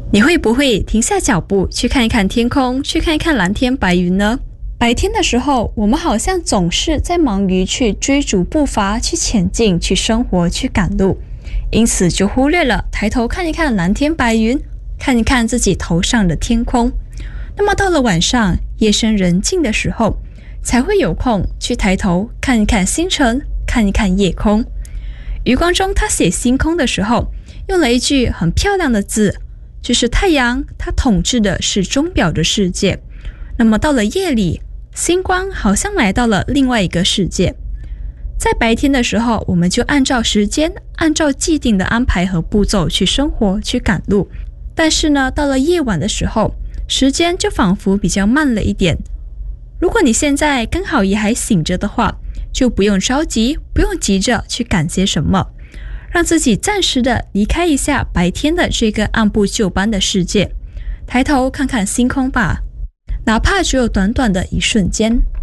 你会不会停下脚步去看一看天空，去看一看蓝天白云呢？白天的时候，我们好像总是在忙于去追逐步伐，去前进，去生活，去赶路，因此就忽略了抬头看一看蓝天白云，看一看自己头上的天空。那么到了晚上，夜深人静的时候，才会有空去抬头看一看星辰，看一看夜空。余光中他写星空的时候，用了一句很漂亮的字，就是太阳它统治的是钟表的世界，那么到了夜里，星光好像来到了另外一个世界。在白天的时候，我们就按照时间，按照既定的安排和步骤去生活，去赶路。但是呢，到了夜晚的时候，时间就仿佛比较慢了一点。如果你现在刚好也还醒着的话，就不用着急，不用急着去赶些什么，让自己暂时的离开一下白天的这个按部就班的世界，抬头看看星空吧，哪怕只有短短的一瞬间。